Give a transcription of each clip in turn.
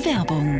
Werbung.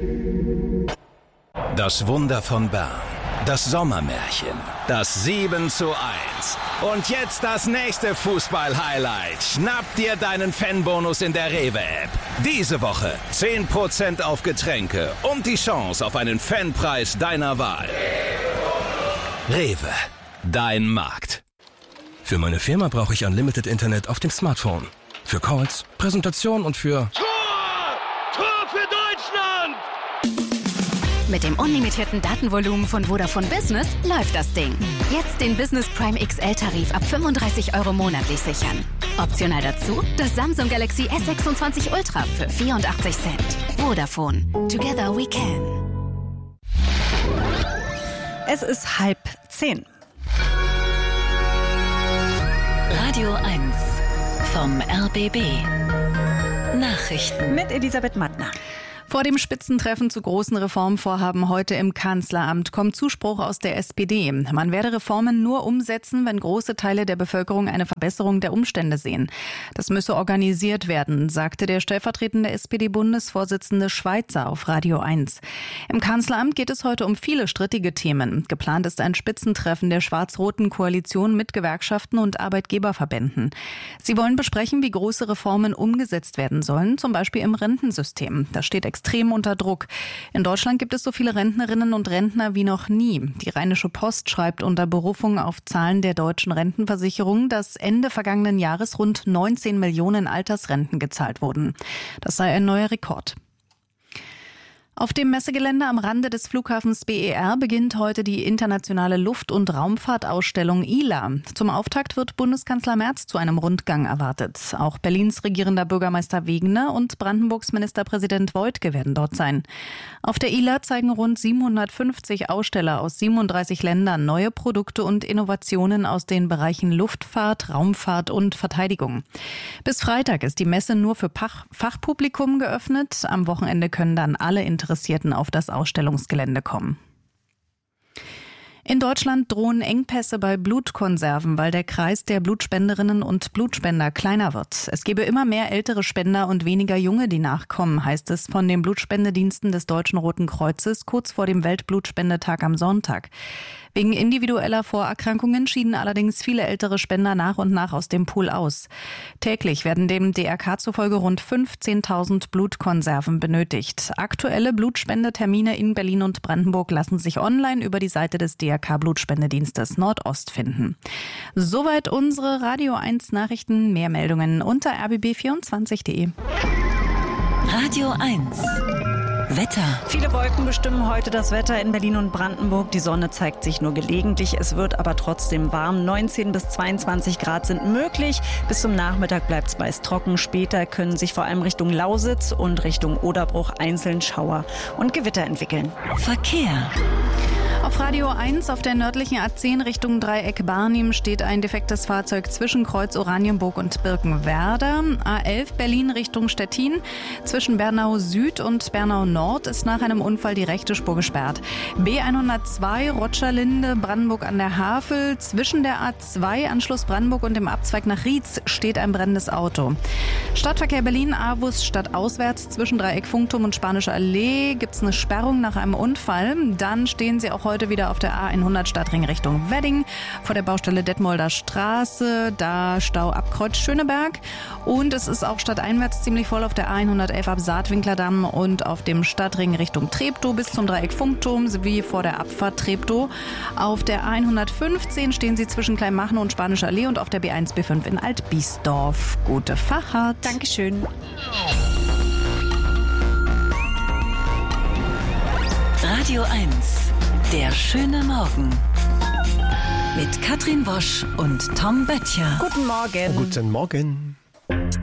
Das Wunder von Bern. Das Sommermärchen. Das 7:1. Und jetzt das nächste Fußball-Highlight. Schnapp dir deinen Fanbonus in der Rewe-App. Diese Woche 10% auf Getränke und die Chance auf einen Fanpreis deiner Wahl. Rewe. Dein Markt. Für meine Firma brauche ich Unlimited Internet auf dem Smartphone. Für Calls, Präsentation und für... Tor für Deutschland! Mit dem unlimitierten Datenvolumen von Vodafone Business läuft das Ding. Jetzt den Business Prime XL-Tarif ab 35 € monatlich sichern. Optional dazu das Samsung Galaxy S26 Ultra für 84 Cent. Vodafone. Together we can. Es ist 9:30. Radio 1 vom RBB. Nachrichten. Mit Elisabeth Mattner. Vor dem Spitzentreffen zu großen Reformvorhaben heute im Kanzleramt kommt Zuspruch aus der SPD. Man werde Reformen nur umsetzen, wenn große Teile der Bevölkerung eine Verbesserung der Umstände sehen. Das müsse organisiert werden, sagte der stellvertretende SPD-Bundesvorsitzende Schweizer auf Radio 1. Im Kanzleramt geht es heute um viele strittige Themen. Geplant ist ein Spitzentreffen der schwarz-roten Koalition mit Gewerkschaften und Arbeitgeberverbänden. Sie wollen besprechen, wie große Reformen umgesetzt werden sollen, zum Beispiel im Rentensystem. Das steht extrem unter Druck. In Deutschland gibt es so viele Rentnerinnen und Rentner wie noch nie. Die Rheinische Post schreibt unter Berufung auf Zahlen der deutschen Rentenversicherung, dass Ende vergangenen Jahres rund 19 Millionen Altersrenten gezahlt wurden. Das sei ein neuer Rekord. Auf dem Messegelände am Rande des Flughafens BER beginnt heute die internationale Luft- und Raumfahrtausstellung ILA. Zum Auftakt wird Bundeskanzler Merz zu einem Rundgang erwartet. Auch Berlins regierender Bürgermeister Wegener und Brandenburgs Ministerpräsident Woidke werden dort sein. Auf der ILA zeigen rund 750 Aussteller aus 37 Ländern neue Produkte und Innovationen aus den Bereichen Luftfahrt, Raumfahrt und Verteidigung. Bis Freitag ist die Messe nur für Fachpublikum geöffnet. Am Wochenende können dann alle Interessierten auf das Ausstellungsgelände kommen. In Deutschland drohen Engpässe bei Blutkonserven, weil der Kreis der Blutspenderinnen und Blutspender kleiner wird. Es gebe immer mehr ältere Spender und weniger junge, die nachkommen, heißt es von den Blutspendediensten des Deutschen Roten Kreuzes kurz vor dem Weltblutspendetag am Sonntag. Wegen individueller Vorerkrankungen schieden allerdings viele ältere Spender nach und nach aus dem Pool aus. Täglich werden dem DRK zufolge rund 15.000 Blutkonserven benötigt. Aktuelle Blutspendetermine in Berlin und Brandenburg lassen sich online über die Seite des DRK Blutspendedienstes Nordost finden. Soweit unsere Radio 1 Nachrichten. Mehr Meldungen unter rbb24.de. Radio 1 Wetter. Viele Wolken bestimmen heute das Wetter in Berlin und Brandenburg. Die Sonne zeigt sich nur gelegentlich. Es wird aber trotzdem warm. 19 bis 22 Grad sind möglich. Bis zum Nachmittag bleibt es meist trocken. Später können sich vor allem Richtung Lausitz und Richtung Oderbruch einzeln Schauer und Gewitter entwickeln. Verkehr. Auf Radio 1 auf der nördlichen A10 Richtung Dreieck Barnim steht ein defektes Fahrzeug zwischen Kreuz Oranienburg und Birkenwerder. A11 Berlin Richtung Stettin. Zwischen Bernau Süd und Bernau Nord ist nach einem Unfall die rechte Spur gesperrt. B102 Rotscherlinde Brandenburg an der Havel. Zwischen der A2 Anschluss Brandenburg und dem Abzweig nach Rietz steht ein brennendes Auto. Stadtverkehr Berlin Avus stadtauswärts zwischen Dreieck Funkturm und Spanische Allee gibt es eine Sperrung nach einem Unfall. Dann stehen Sie auch heute wieder auf der A100 Stadtring Richtung Wedding vor der Baustelle Detmolder Straße, da Stau ab Kreuz Schöneberg. Und es ist auch stadteinwärts ziemlich voll auf der A111 ab Saatwinklerdamm und auf dem Stadtring Richtung Treptow bis zum Dreieck Funkturm sowie vor der Abfahrt Treptow. Auf der A115 stehen Sie zwischen Kleinmachnow und Spanische Allee und auf der B1 B5 in Altbiesdorf. Gute Fahrt. Dankeschön. Radio 1 Der schöne Morgen. Mit Katrin Wosch und Tom Böttcher. Guten Morgen. Guten Morgen.